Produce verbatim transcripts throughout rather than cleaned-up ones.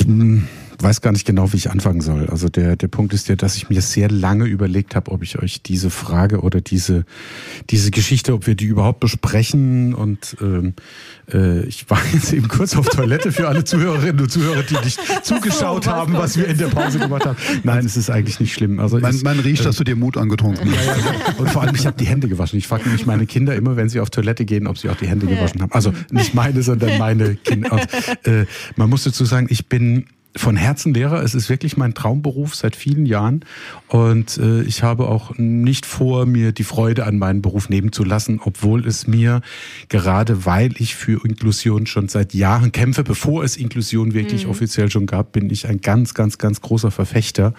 weiß gar nicht genau, wie ich anfangen soll. Also der, der Punkt ist ja, dass ich mir sehr lange überlegt habe, ob ich euch diese Frage oder diese, diese Geschichte, ob wir die überhaupt besprechen. Und ähm, äh, ich war jetzt eben kurz auf Toilette für alle Zuhörerinnen und Zuhörer, die nicht zugeschaut so, haben, was wir in der Pause gemacht haben. Nein, es ist eigentlich nicht schlimm. Also man, ich, man riecht, äh, dass du dir Mut angetrunken hast. Ja, ja, und vor allem, ich habe die Hände gewaschen. Ich frage nämlich meine Kinder immer, wenn sie auf Toilette gehen, ob sie auch die Hände gewaschen haben. Also nicht meine, sondern meine Kinder. Und, äh, man muss dazu sagen, ich bin von Herzen Lehrer. Es ist wirklich mein Traumberuf seit vielen Jahren und äh, ich habe auch nicht vor, mir die Freude an meinem Beruf nehmen zu lassen, obwohl es mir, gerade weil ich für Inklusion schon seit Jahren kämpfe, bevor es Inklusion wirklich mhm. offiziell schon gab, bin ich ein ganz, ganz, ganz großer Verfechter.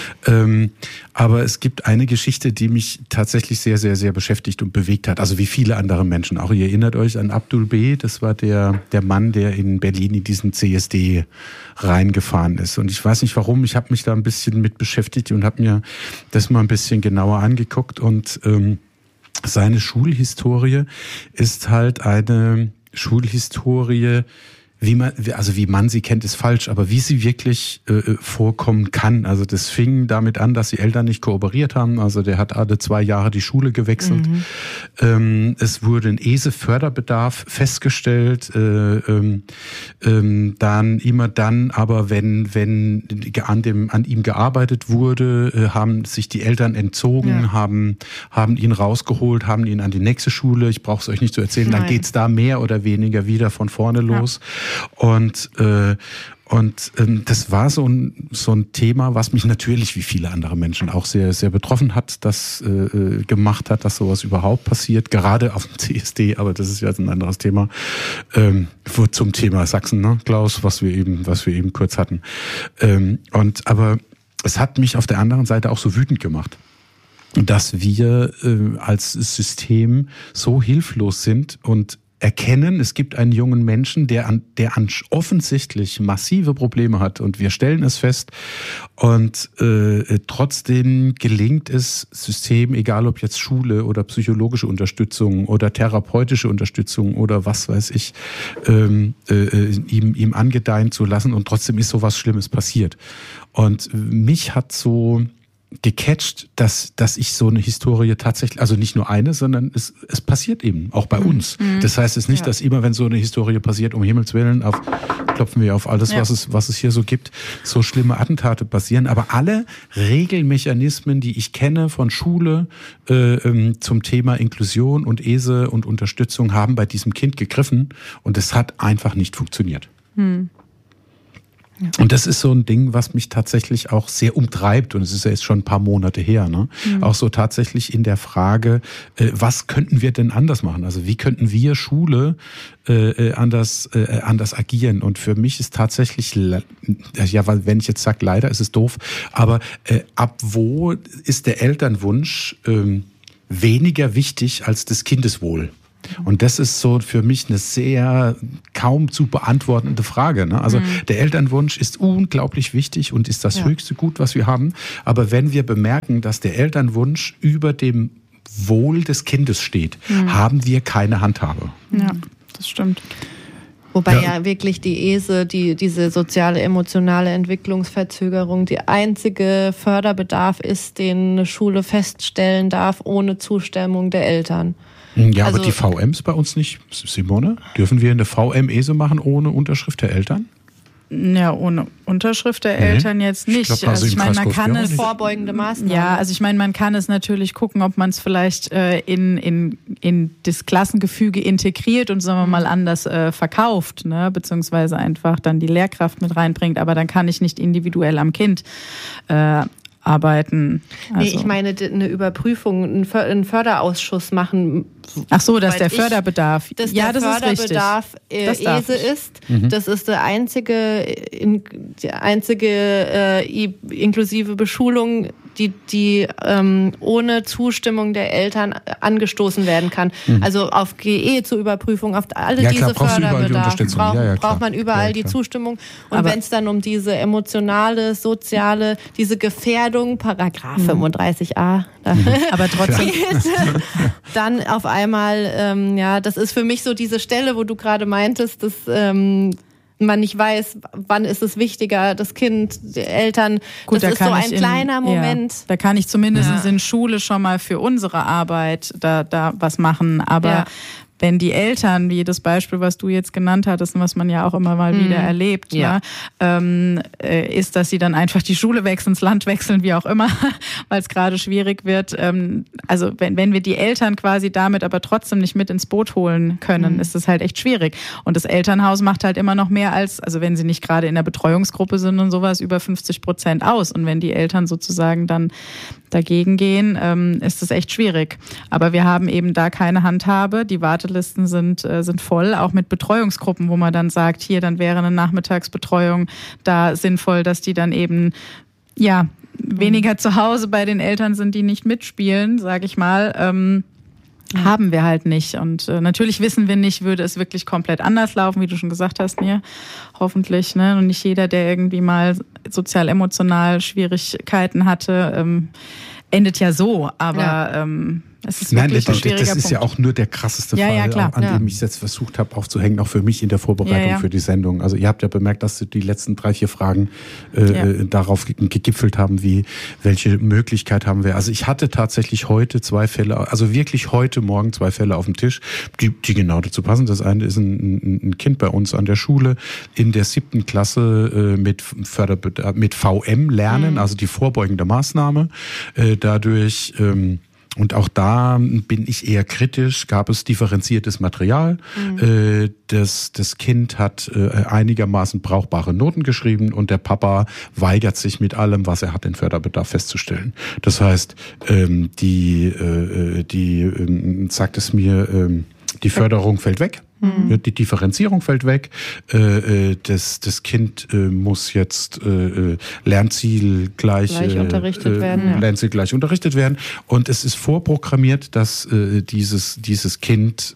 Ähm, aber es gibt eine Geschichte, die mich tatsächlich sehr, sehr, sehr beschäftigt und bewegt hat. Also wie viele andere Menschen. Auch ihr erinnert euch an Abdul B., das war der, der Mann, der in Berlin in diesen C S D reingefahren ist. Und ich weiß nicht warum, ich habe mich da ein bisschen mit beschäftigt und habe mir das mal ein bisschen genauer angeguckt. Und ähm, seine Schulhistorie ist halt eine Schulhistorie, wie man, also wie man sie kennt, ist falsch, aber wie sie wirklich äh, vorkommen kann. Also das fing damit an, dass die Eltern nicht kooperiert haben. Also der hat alle zwei Jahre die Schule gewechselt. Mhm. Ähm, es wurde ein E S E-Förderbedarf festgestellt. Äh, ähm, ähm, dann immer dann, aber wenn wenn an dem an ihm gearbeitet wurde, äh, haben sich die Eltern entzogen, ja. haben haben ihn rausgeholt, haben ihn an die nächste Schule. Ich brauche es euch nicht zu erzählen. Nein. Dann geht's da mehr oder weniger wieder von vorne los. Ja. Und äh, und ähm, das war so ein so ein Thema, was mich natürlich wie viele andere Menschen auch sehr sehr betroffen hat, das äh, gemacht hat, dass sowas überhaupt passiert, gerade auf dem C S D. Aber das ist jetzt ein anderes Thema. Ähm, zum Thema Sachsen, ne, Klaus, was wir eben was wir eben kurz hatten. Ähm, und aber es hat mich auf der anderen Seite auch so wütend gemacht, dass wir äh, als System so hilflos sind und erkennen, es gibt einen jungen Menschen, der an, der an offensichtlich massive Probleme hat und wir stellen es fest und äh, trotzdem gelingt es System, egal ob jetzt Schule oder psychologische Unterstützung oder therapeutische Unterstützung oder was weiß ich, ähm, äh, ihm, ihm angedeihen zu lassen und trotzdem ist sowas Schlimmes passiert. Und mich hat so gecatcht, dass dass ich so eine Historie tatsächlich, also nicht nur eine, sondern es es passiert eben, auch bei uns. Mhm. Das heißt es nicht, ja. dass immer, wenn so eine Historie passiert, um Himmels Willen, auf, klopfen wir auf alles, ja. was es was es hier so gibt, so schlimme Attentate passieren. Aber alle Regelmechanismen, die ich kenne von Schule äh, zum Thema Inklusion und E S E und Unterstützung, haben bei diesem Kind gegriffen und es hat einfach nicht funktioniert. Mhm. Und das ist so ein Ding, was mich tatsächlich auch sehr umtreibt. Und es ist ja jetzt schon ein paar Monate her, ne? Mhm. Auch so tatsächlich in der Frage, äh, was könnten wir denn anders machen? Also wie könnten wir Schule äh, anders äh, anders agieren? Und für mich ist tatsächlich, ja, weil wenn ich jetzt sage, leider ist es doof, aber äh, ab wo ist der Elternwunsch äh, weniger wichtig als das Kindeswohl? Und das ist so für mich eine sehr kaum zu beantwortende Frage, ne? Also mhm. der Elternwunsch ist unglaublich wichtig und ist das ja. höchste Gut, was wir haben. Aber wenn wir bemerken, dass der Elternwunsch über dem Wohl des Kindes steht, mhm. haben wir keine Handhabe. Ja, das stimmt. Wobei ja. ja wirklich die E S E, die, diese soziale, emotionale Entwicklungsverzögerung, die einzige Förderbedarf ist, den eine Schule feststellen darf, ohne Zustimmung der Eltern. Ja, also, aber die V Ms bei uns nicht, Simone? Dürfen wir eine V M-E S E machen ohne Unterschrift der Eltern? Ja, ohne Unterschrift der Eltern nee. jetzt nicht. Ich glaub, also ich meine, man kann es vorbeugende Maßnahmen. Ja, also ich meine, man kann es natürlich gucken, ob man es vielleicht äh, in in in das Klassengefüge integriert und sagen wir mal anders äh, verkauft, ne, beziehungsweise einfach dann die Lehrkraft mit reinbringt. Aber dann kann ich nicht individuell am Kind äh, arbeiten. Also. Nee, ich meine eine Überprüfung, einen Förderausschuss machen. Ach so, dass der Förderbedarf. Ich, dass ja, der das Förderbedarf ist äh, E S E ist. Mhm. Das ist der einzige, in, die einzige äh, inklusive Beschulung, die, die ähm, ohne Zustimmung der Eltern angestoßen werden kann. Mhm. Also auf G E zur Überprüfung, auf alle ja, diese klar, Förderbedarf die brauch, ja, ja, braucht man überall ja, die Zustimmung. Und wenn es dann um diese emotionale, soziale, diese Gefährdung, Paragraph mhm. fünfunddreißig a, mhm. aber trotzdem geht, dann auf einmal, ähm, ja, das ist für mich so diese Stelle, wo du gerade meintest, dass ähm, man nicht weiß, wann ist es wichtiger, das Kind, die Eltern. Gut, das da ist so ein in, kleiner Moment. Ja, da kann ich zumindest ja. in Schule schon mal für unsere Arbeit da, da was machen. Aber ja. wenn die Eltern, wie das Beispiel, was du jetzt genannt hattest und was man ja auch immer mal mhm. wieder erlebt, ja. ne, ähm, äh, ist, dass sie dann einfach die Schule wechseln, das Land wechseln, wie auch immer, weil es gerade schwierig wird. Ähm, also wenn, wenn wir die Eltern quasi damit aber trotzdem nicht mit ins Boot holen können, mhm. ist das halt echt schwierig. Und das Elternhaus macht halt immer noch mehr als, also wenn sie nicht gerade in der Betreuungsgruppe sind und sowas, über fünfzig Prozent aus. Und wenn die Eltern sozusagen dann dagegen gehen, ähm, ist das echt schwierig. Aber wir haben eben da keine Handhabe. Die Wartelisten sind, äh, sind voll, auch mit Betreuungsgruppen, wo man dann sagt, hier, dann wäre eine Nachmittagsbetreuung da sinnvoll, dass die dann eben, ja, weniger zu Hause bei den Eltern sind, die nicht mitspielen, sage ich mal. Ähm, Mhm. Haben wir halt nicht. Und äh, natürlich wissen wir nicht, würde es wirklich komplett anders laufen, wie du schon gesagt hast, mir hoffentlich. Ne? Und nicht jeder, der irgendwie mal sozial-emotional Schwierigkeiten hatte, ähm, endet ja so. Aber ja. ähm, es ist Nein, wirklich das, ein schwieriger das ist Punkt. ja auch nur der krasseste ja, Fall, ja, klar. an ja. dem ich es jetzt versucht habe aufzuhängen, auch für mich in der Vorbereitung ja, ja. für die Sendung. Also ihr habt ja bemerkt, dass die letzten drei, vier Fragen äh, ja. darauf gegipfelt haben, wie welche Möglichkeit haben wir. Also ich hatte tatsächlich heute zwei Fälle, also wirklich heute Morgen zwei Fälle auf dem Tisch, die, die genau dazu passen. Das eine ist ein, ein Kind bei uns an der Schule in der siebten Klasse äh, mit Förderbedarf, mit V M lernen, mhm. also die vorbeugende Maßnahme. Äh, dadurch ähm, Und auch da bin ich eher kritisch, gab es differenziertes Material. Mhm. Das, das Kind hat einigermaßen brauchbare Noten geschrieben und der Papa weigert sich mit allem, was er hat, den Förderbedarf festzustellen. Das heißt, die, die sagt es mir, die Förderung fällt weg. Mhm. Die Differenzierung fällt weg. Das, das Kind muss jetzt Lernziel gleich, gleich unterrichtet äh, werden. Ja. Lernziel gleich unterrichtet werden. Und es ist vorprogrammiert, dass dieses, dieses Kind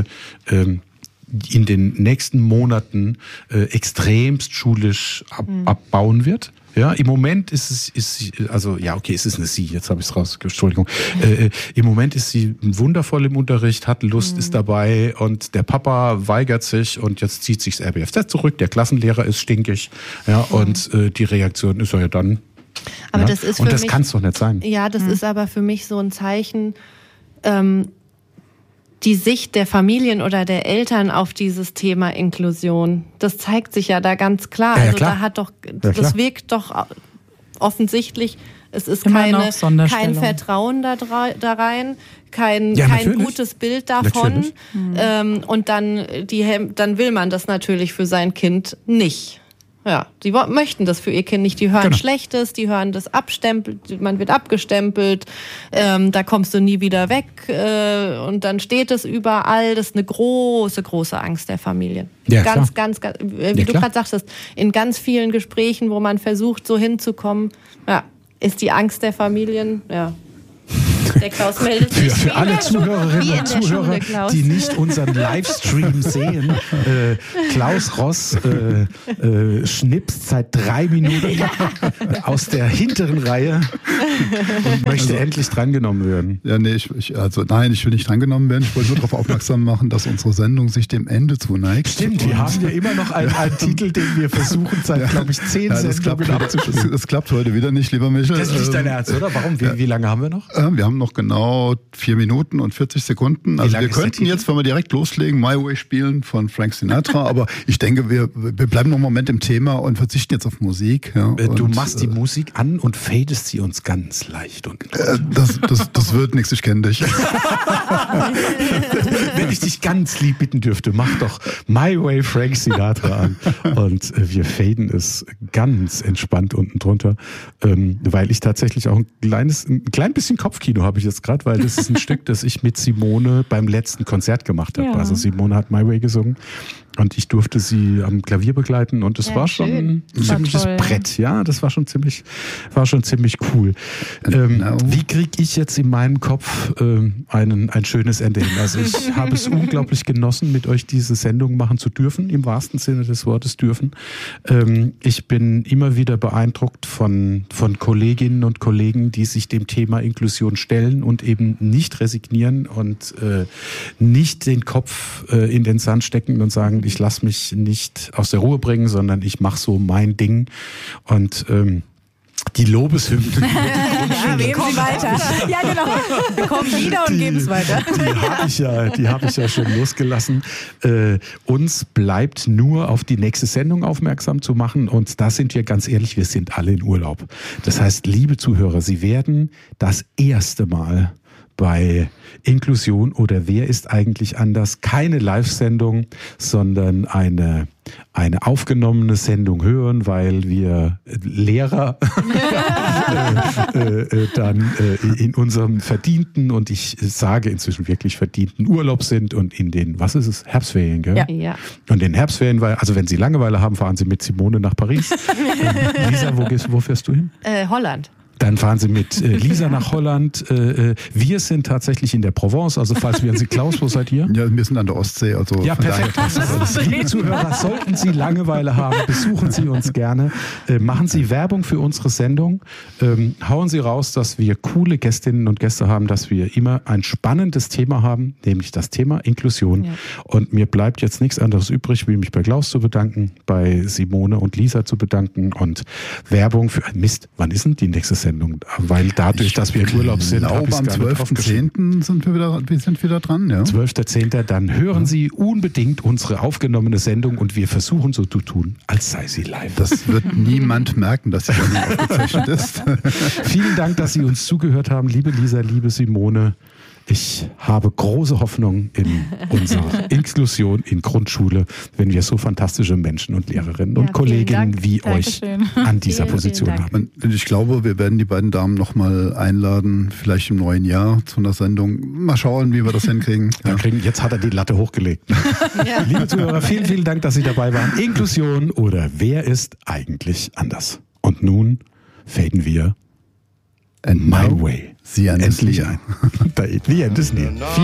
in den nächsten Monaten extremst schulisch ab, mhm. abbauen wird. Ja, im Moment ist es, ist also ja, okay, es ist eine Sie, jetzt habe ich es raus, Entschuldigung. Äh, Im Moment ist sie wundervoll im Unterricht, hat Lust, mhm. ist dabei und der Papa weigert sich und jetzt zieht sich das R B F Z zurück, der Klassenlehrer ist stinkig, ja, mhm. und äh, die Reaktion ist ja dann. Aber ja, das ist für und das mich, kann es doch nicht sein. Ja, das mhm. ist aber für mich so ein Zeichen, ähm, die Sicht der Familien oder der Eltern auf dieses Thema Inklusion, das zeigt sich ja da ganz klar. Ja, ja, also klar. da hat doch, ja, das wirkt doch offensichtlich, es ist Immer keine, noch kein Vertrauen da, da rein, kein, ja, kein gutes Bild davon. Mhm. Ähm, und dann, die, dann will man das natürlich für sein Kind nicht. Ja, die möchten das für ihr Kind nicht. Die hören genau. Schlechtes, die hören das abstempelt, man wird abgestempelt, ähm, da kommst du nie wieder weg äh, und dann steht es überall. Das ist eine große, große Angst der Familien. Ja, ganz, klar. ganz, ganz, äh, wie ja, du gerade sagtest, in ganz vielen Gesprächen, wo man versucht, so hinzukommen, ja, ist die Angst der Familien, ja. Der Klaus meldet sich. Für, für alle Zuhörerinnen und Zuhörer, Schule, die nicht unseren Livestream sehen, äh, Klaus Ross äh, äh, schnipst seit drei Minuten ja. aus der hinteren Reihe und möchte also, endlich drangenommen werden. Ja, nee, ich, ich, also nein, ich will nicht drangenommen werden. Ich wollte nur darauf aufmerksam machen, dass unsere Sendung sich dem Ende zuneigt. Stimmt, wir haben ja immer noch einen, einen Titel, den wir versuchen seit, ja, glaube ich, zehn ja, das Sendungen klappt, abzuspielen. Das, das klappt heute wieder nicht, lieber Michael. Das ist nicht dein Ernst, oder? Warum? Wie, ja. wie lange haben wir noch? Äh, wir haben noch genau vier Minuten und vierzig Sekunden. Also wir könnten jetzt, wenn wir direkt loslegen, My Way spielen von Frank Sinatra, aber ich denke, wir, wir bleiben noch einen Moment im Thema und verzichten jetzt auf Musik. Ja, du und, machst die äh, Musik an und fadest sie uns ganz leicht. Und äh, das, das, das wird nichts, ich kenne dich. Wenn ich dich ganz lieb bitten dürfte, mach doch My Way Frank Sinatra an und äh, wir faden es ganz entspannt unten drunter, ähm, weil ich tatsächlich auch ein kleines, ein klein bisschen Kopfkino habe ich jetzt gerade, weil das ist ein Stück, das ich mit Simone beim letzten Konzert gemacht habe. Ja. Also Simone hat My Way gesungen und ich durfte sie am Klavier begleiten und es ja, war schon schön. ein ziemliches toll, Brett. Ja, das war schon ziemlich, war schon ziemlich cool. Ähm, no. Wie kriege ich jetzt in meinem Kopf ähm, einen, ein schönes Ende hin? Also ich habe es unglaublich genossen, mit euch diese Sendung machen zu dürfen, im wahrsten Sinne des Wortes dürfen. Ähm, ich bin immer wieder beeindruckt von, von Kolleginnen und Kollegen, die sich dem Thema Inklusion stellen und eben nicht resignieren und äh, nicht den Kopf äh, in den Sand stecken und sagen, ich lasse mich nicht aus der Ruhe bringen, sondern ich mache so mein Ding und ähm, die Lobeshymnen. Ja, wir geben sie weiter. Ja, genau. Wir kommen wieder und geben es weiter. Die habe ich ja, die habe ich ja schon losgelassen. Äh, uns bleibt nur auf die nächste Sendung aufmerksam zu machen. Und da sind wir ganz ehrlich, wir sind alle in Urlaub. Das heißt, liebe Zuhörer, Sie werden das erste Mal bei Inklusion oder Wer ist eigentlich anders? Keine Live-Sendung, sondern eine, eine aufgenommene Sendung hören, weil wir Lehrer äh, äh, dann äh, in unserem verdienten und ich sage inzwischen wirklich verdienten Urlaub sind und in den, was ist es, Herbstferien, gell? Ja. Ja. Und in Herbstferien, weil, also wenn Sie Langeweile haben, fahren Sie mit Simone nach Paris. äh, Lisa, wo, gehst, wo fährst du hin? Äh, Holland. Dann fahren Sie mit äh, Lisa nach Holland. Äh, wir sind tatsächlich in der Provence, also falls wir Sie, Klaus, wo seid ihr? Ja, wir sind an der Ostsee. Also ja, perfekt. Also, liebe Zuhörer, sollten Sie Langeweile haben, besuchen Sie uns gerne. Äh, machen Sie Werbung für unsere Sendung. Ähm, hauen Sie raus, dass wir coole Gästinnen und Gäste haben, dass wir immer ein spannendes Thema haben, nämlich das Thema Inklusion. Ja. Und mir bleibt jetzt nichts anderes übrig, wie mich bei Klaus zu bedanken, bei Simone und Lisa zu bedanken und Werbung für Mist. Wann ist denn die nächste Sendung? Weil dadurch, dass wir im Urlaub sind, habe ich am zwölften zehnten sind wir wieder, wir sind wieder dran. Ja. zwölften zehnten Dann hören ja. Sie unbedingt unsere aufgenommene Sendung und wir versuchen so zu tun, als sei sie live. Das wird niemand merken, dass sie aufgezeichnet ist. Vielen Dank, dass Sie uns zugehört haben, liebe Lisa, liebe Simone. Ich habe große Hoffnung in unserer Inklusion in Grundschule, wenn wir so fantastische Menschen und Lehrerinnen ja, und Kolleginnen wie Dankeschön. Euch an dieser vielen, Position vielen haben. Und ich glaube, wir werden die beiden Damen nochmal einladen, vielleicht im neuen Jahr zu einer Sendung. Mal schauen, wie wir das hinkriegen. Ja. Kriegen, jetzt hat er die Latte hochgelegt. Ja. Liebe Zuhörer, vielen, vielen Dank, dass Sie dabei waren. Inklusion oder Wer ist eigentlich anders? Und nun faden wir And My Way. Sie endlich ein. The End is near.